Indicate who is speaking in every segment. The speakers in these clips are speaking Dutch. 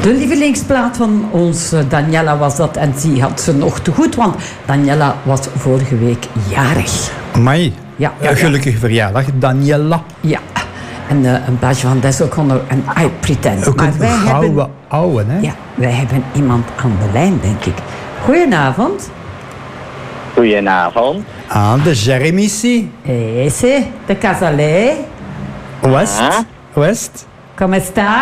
Speaker 1: De lievelingsplaat van ons Daniela was dat. En die had ze nog te goed, want Daniela was vorige week jarig.
Speaker 2: Amai.
Speaker 1: Ja.
Speaker 2: Gelukkige verjaardag, Daniela.
Speaker 1: Ja. En een plaatje van Des O'Connor en I Pretend.
Speaker 2: Ook een gouden ouwe, hè?
Speaker 1: Ja, wij hebben iemand aan de lijn, denk ik. Goedenavond.
Speaker 3: Goedenavond.
Speaker 2: Aan de Jeremy.
Speaker 1: Ese, de Casalé.
Speaker 2: West.
Speaker 1: Come sta?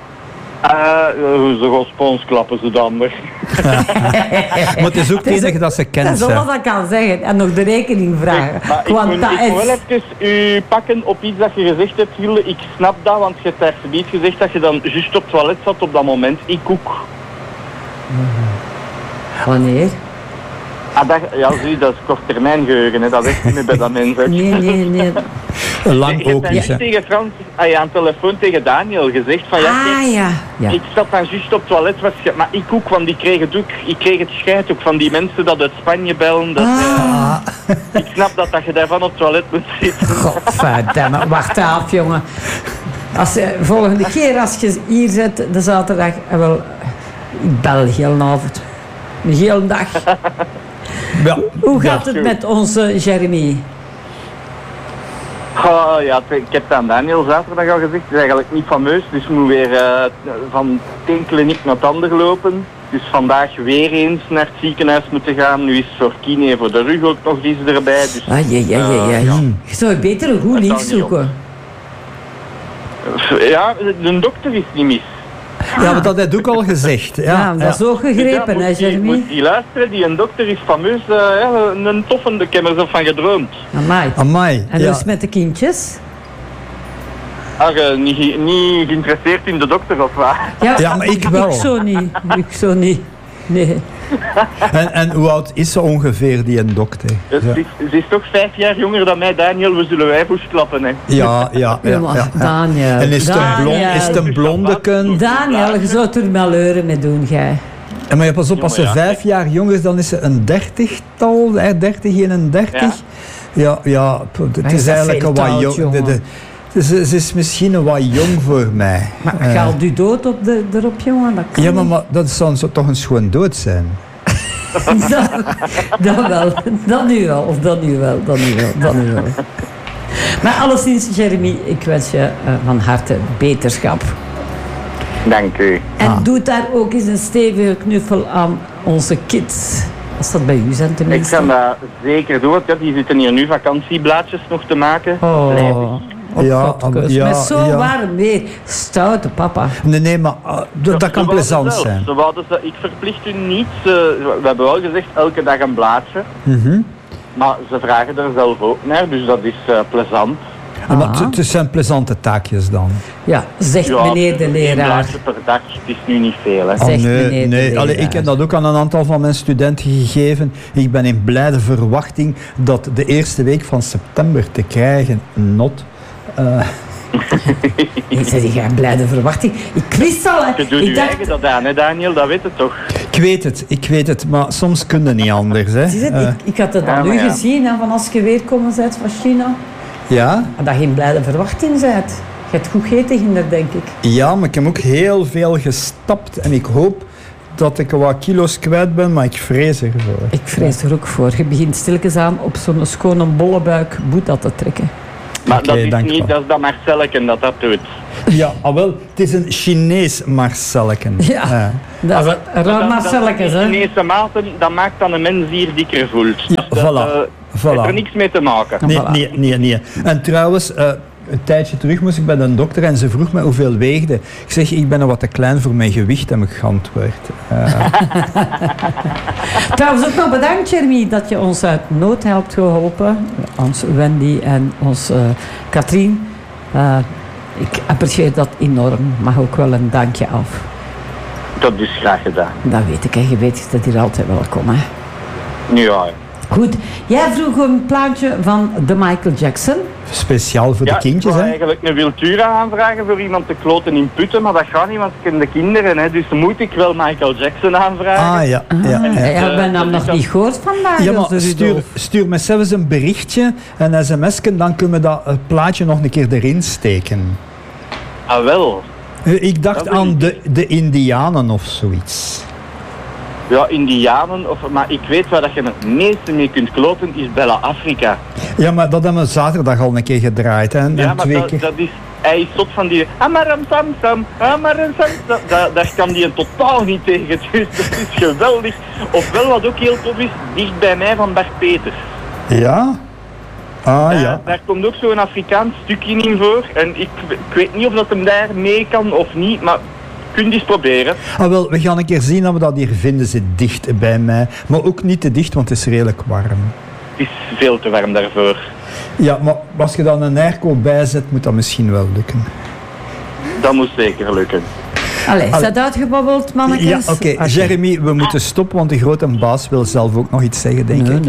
Speaker 3: Ze gospons klappen ze dan maar.
Speaker 2: Maar het is ook het enige dat ze kent.
Speaker 1: Dat is wat ik kan zeggen. En nog de rekening vragen.
Speaker 3: Maar ik moet wel even u pakken op iets dat je gezegd hebt, Hilde. Ik snap dat, want je hebt daar zoiets gezegd dat je dan juist op het toilet zat op dat moment. Ik ook.
Speaker 1: Wanneer?
Speaker 3: Zie, dat is korttermijn geheugen, hè. Dat is echt niet meer bij dat mens.
Speaker 1: Nee.
Speaker 2: Lang ook niet, hè.
Speaker 3: tegen Frans, aan de telefoon tegen Daniel gezegd van
Speaker 1: ja.
Speaker 3: Ik zat dan juist op het toilet, maar ik ook, want ik kreeg het scheid ook van die mensen dat uit Spanje bellen. Dat, ik snap dat je daarvan op het toilet moet zitten.
Speaker 1: Godverdamme, wacht af, jongen. Volgende keer als je hier zit, de zaterdag, ik bel heel avond. Een hele dag.
Speaker 2: Ja.
Speaker 1: Hoe gaat het met onze Jeremy?
Speaker 3: Ik heb het aan Daniel zaterdag al gezegd, het is eigenlijk niet fameus, dus moet weer van het een kliniek naar het ander lopen. Dus vandaag weer eens naar het ziekenhuis moeten gaan, nu is Sorkine voor de rug ook nog eens erbij. Dus,
Speaker 1: Je zou beter een goed lief zoeken.
Speaker 3: Ja, de dokter is niet mis.
Speaker 2: Ja, maar dat heb ik ook al gezegd.
Speaker 1: Ja, dat is ook gegrepen, hè, Jeremy?
Speaker 3: Moet die luisteren, die dokter is fameus, een toffe, ik heb er zo van gedroomd.
Speaker 2: Amai.
Speaker 1: En dus met de kindjes?
Speaker 3: Niet geïnteresseerd in de dokter of wat?
Speaker 2: Ja, maar ik wel.
Speaker 1: Ik zo niet. Nee.
Speaker 2: En hoe oud is ze ongeveer, die een dokter?
Speaker 3: Ze is toch 5 jaar jonger dan mij, Daniel. We zullen wijfhoes klappen, hè.
Speaker 2: Ja.
Speaker 1: Daniel.
Speaker 2: En is het een blondeken?
Speaker 1: Daniel, je zou er wel leuren mee doen, jij.
Speaker 2: En maar pas op, als ze 5 jaar jonger is, dan is ze een 30-tal, 30, 31. Ja, het is eigenlijk een wat jong. Ze is misschien een wat jong voor mij.
Speaker 1: Maar gaat u dood erop, jongen? Dat kan
Speaker 2: ja, maar dat zou toch een schoon dood zijn?
Speaker 1: dat wel. Dat nu wel. Maar alleszins, Jeremy, ik wens je van harte beterschap.
Speaker 3: Dank u.
Speaker 1: En doe daar ook eens een stevige knuffel aan onze kids. Als dat bij u zijn tenminste.
Speaker 3: Ik kan dat zeker doen, want die zitten hier nu vakantieblaadjes nog te maken.
Speaker 1: Met zo warm weer. Stoute papa.
Speaker 2: Nee, maar dat kan plezant zijn.
Speaker 3: Ik verplicht u niet. We hebben wel gezegd elke dag een blaadje. Maar ze vragen er zelf ook naar, dus dat is plezant.
Speaker 2: Maar het zijn plezante taakjes dan.
Speaker 1: Ja, zegt meneer de leraar.
Speaker 3: Een blaadje per dag, het is nu niet veel. Hè.
Speaker 2: Nee. Allee, ik heb dat ook aan een aantal van mijn studenten gegeven. Ik ben in blijde verwachting dat de eerste week van september te krijgen.
Speaker 1: Ik zei, ik ga in blijde verwachting. Ik wist al, hè.
Speaker 3: Je doet je eigen dat aan, hè, Daniel, dat weet je toch?
Speaker 2: Ik weet het, maar soms kun je niet anders. Hè.
Speaker 1: Ik had het al nu gezien, hè, van als je weer komen bent van China.
Speaker 2: Ja?
Speaker 1: Dat je in blijde verwachting bent. Je hebt goed gegeten, Ginder, denk ik.
Speaker 2: Ja, maar ik heb ook heel veel gestapt en ik hoop dat ik wat kilo's kwijt ben, maar ik vrees ervoor.
Speaker 1: Ik vrees er ook voor. Je begint stilletjes aan op zo'n schone bollebuik boeta te trekken.
Speaker 3: Maar dat is niet, dat is dat Marcelleken dat doet.
Speaker 2: Ja, wel, het is een Chinees Marcelleken.
Speaker 1: Ja, dat is een raar Marcelleken, hè.
Speaker 3: Chinese maten, dat maakt dan een mens hier dikker voelt.
Speaker 2: Ja,
Speaker 3: dus dat heeft er niks mee te maken.
Speaker 2: Nee. En trouwens, een tijdje terug moest ik bij de dokter en ze vroeg mij hoeveel weegde. Ik zeg, ik ben nog wat te klein voor mijn gewicht, heb ik geantwoord.
Speaker 1: Trouwens ook nog bedankt, Jeremy, dat je ons uit nood hebt geholpen. Ons Wendy en ons Katrien. Ik apprecieer dat enorm. Mag ook wel een dankje af.
Speaker 3: Dat is graag gedaan.
Speaker 1: Dat weet ik, hè. Je weet dat hier altijd welkom, hè.
Speaker 3: Ja.
Speaker 1: Goed, jij vroeg een plaatje van de Michael Jackson.
Speaker 2: Speciaal voor de kindjes, hè?
Speaker 3: Ik wil eigenlijk een Wiltura aanvragen voor iemand te kloten in Putten, maar dat gaat niet, want ik ken de kinderen, hè, dus moet ik wel Michael Jackson aanvragen.
Speaker 2: Ja.
Speaker 1: Ik ben hem nog niet gehoord vandaag.
Speaker 2: Ja, maar stuur me zelfs een berichtje, een sms'je, dan kunnen we dat plaatje nog een keer erin steken.
Speaker 3: Ah, wel.
Speaker 2: Ik dacht aan de Indianen of zoiets.
Speaker 3: Ja, Indianen, maar ik weet waar dat je het meeste mee kunt kloten, is Bella Africa.
Speaker 2: Ja, maar dat hebben we zaterdag al een keer gedraaid. Hè?
Speaker 3: Ja, maar hij is zot van die Amaram Samsam, Amaram Samsam. Daar kan die totaal niet tegen. Dus dat is geweldig. Ofwel, wat ook heel tof is, dicht bij mij van Bart Peters.
Speaker 2: Ja? Ja.
Speaker 3: Daar komt ook zo'n Afrikaans stukje in voor. En ik weet niet of dat hem daar mee kan of niet, maar kun je eens proberen.
Speaker 2: Wel, we gaan een keer zien dat we dat hier vinden. Zit dicht bij mij. Maar ook niet te dicht, want het is redelijk warm.
Speaker 3: Het is veel te warm daarvoor.
Speaker 2: Ja, maar als je dan een airco bijzet, moet dat misschien wel lukken.
Speaker 3: Dat moet zeker lukken.
Speaker 1: Allee, is dat uitgebabbeld, mannetjes?
Speaker 2: Ja, oké. Jeremy, we moeten stoppen, want de grote baas wil zelf ook nog iets zeggen, denk ik.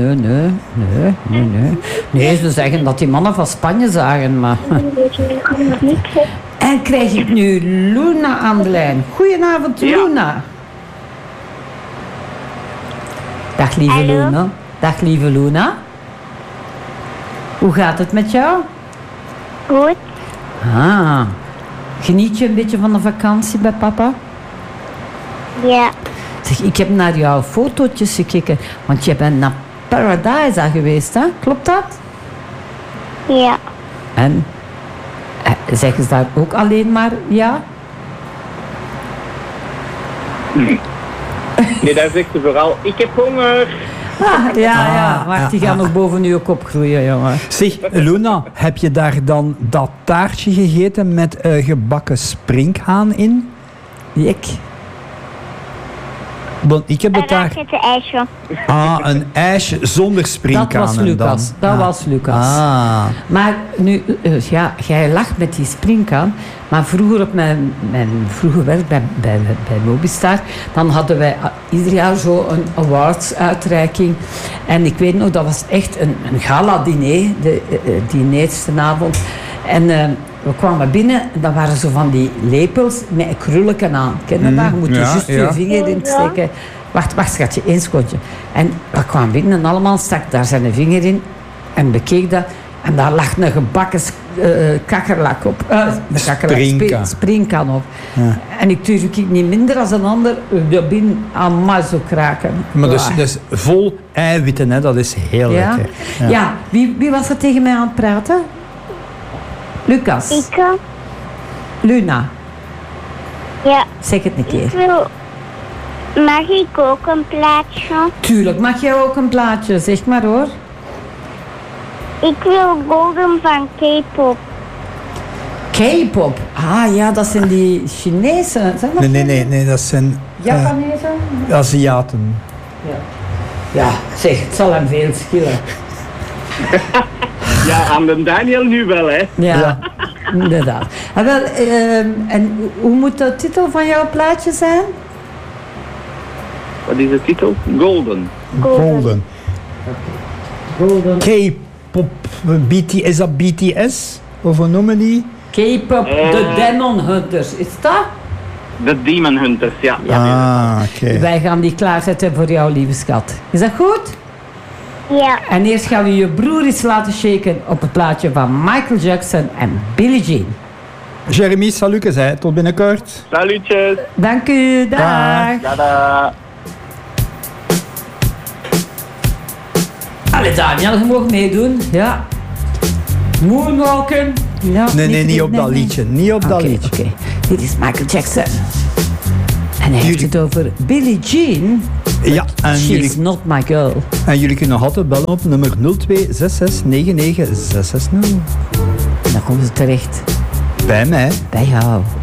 Speaker 1: Nee, ze zeggen dat die mannen van Spanje zagen, maar... En krijg ik nu Luna aan de lijn. Goedenavond, Luna. Dag, lieve
Speaker 4: Hallo.
Speaker 1: Luna. Dag, lieve Luna. Hoe gaat het met jou?
Speaker 4: Goed.
Speaker 1: Geniet je een beetje van de vakantie bij papa?
Speaker 4: Ja.
Speaker 1: Zeg, ik heb naar jouw fotootjes gekeken, want je bent naar Paradise geweest, hè? Klopt dat?
Speaker 4: Ja.
Speaker 1: En zeggen ze daar ook alleen maar ja?
Speaker 3: Nee, daar zegt ze vooral, ik heb honger.
Speaker 1: Ja. Wacht, die gaan nog boven uw kop groeien, jongen.
Speaker 2: Zeg, Luna, heb je daar dan dat taartje gegeten met gebakken sprinkhaan in?
Speaker 1: Ik?
Speaker 2: Want ik heb het daar...
Speaker 4: Het ijsje.
Speaker 2: een ijsje zonder sprinkhaan.
Speaker 1: Dat was Lucas. Dat was Lucas. Maar nu, jij lacht met die springkaan. Maar vroeger op mijn vroege werk bij Mobistar, dan hadden wij ieder jaar zo een awards-uitreiking. En ik weet nog, dat was echt een gala-diner, die eerste avond. En we kwamen binnen en dat waren zo van die lepels met een krulken aan. Ken je dat? Je moet juist je vinger in steken. Wacht, schatje, 1 secondje. En we kwamen binnen en allemaal stak daar zijn vinger in en bekeek dat. En daar lag een gebakken kakkerlak op. Springkaan op. Ja. En ik durf niet minder als een ander de bin aan zo kraken.
Speaker 2: Maar dus vol eiwitten, hè? Dat is heel lekker.
Speaker 1: Ja, wie was er tegen mij aan het praten? Lucas.
Speaker 4: Ik.
Speaker 1: Luna.
Speaker 4: Ja.
Speaker 1: Zeg het een keer.
Speaker 4: Mag ik ook een plaatje?
Speaker 1: Tuurlijk, mag jij ook een plaatje. Zeg maar hoor.
Speaker 4: Ik wil Golden van K-pop.
Speaker 1: K-pop? Ja, dat zijn die Chinezen. Zijn dat
Speaker 2: nee, dat zijn...
Speaker 1: Japanezen?
Speaker 2: Aziaten.
Speaker 1: Ja, zeg, het zal hem veel schillen.
Speaker 3: Ja, aan de Daniel nu wel, hè?
Speaker 1: Ja. Inderdaad. En hoe moet de titel van jouw plaatje zijn?
Speaker 3: Wat is de titel? Golden.
Speaker 2: Golden.
Speaker 1: Golden.
Speaker 2: K-pop. Is dat BTS? Of hoe noemen die?
Speaker 1: K-pop, de Demon Hunters. Is dat?
Speaker 3: De Demon Hunters, ja.
Speaker 2: Oké.
Speaker 1: Wij gaan die klaarzetten voor jou, lieve schat. Is dat goed?
Speaker 4: Ja.
Speaker 1: En eerst gaan we je broer eens laten shaken op het plaatje van Michael Jackson en Billie Jean.
Speaker 2: Jeremy, salutjes, hè. Tot binnenkort.
Speaker 3: Salutjes.
Speaker 1: Dank u, dag.
Speaker 3: Tada.
Speaker 1: Allee Daniel, je mag meedoen. Ja. Moonwalken. Ja,
Speaker 2: Nee, niet op dat liedje. Niet op dat liedje.
Speaker 1: Oké. Dit is Michael Jackson. En hij heeft het over Billie Jean.
Speaker 2: Ja, en
Speaker 1: She's not my girl.
Speaker 2: En jullie kunnen nog altijd bellen op nummer 0266996660.
Speaker 1: En dan komen ze terecht.
Speaker 2: Bij mij.
Speaker 1: Bij jou.